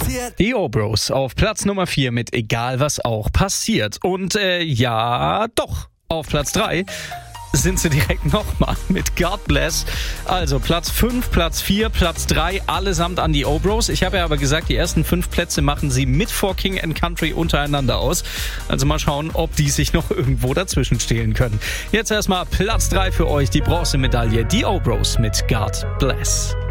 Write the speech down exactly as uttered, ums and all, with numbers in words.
passiert. Die O-Bros auf Platz Nummer vier mit Egal was auch passiert. Und äh, ja, doch, auf Platz drei sind sie direkt nochmal mit God Bless. Also Platz fünf, Platz vier, Platz drei, allesamt an die O-Bros. Ich habe ja aber gesagt, die ersten fünf Plätze machen sie mit For King and Country untereinander aus. Also mal schauen, ob die sich noch irgendwo dazwischen stehlen können. Jetzt erstmal Platz drei für euch, die Bronzemedaille, die O-Bros mit God Bless.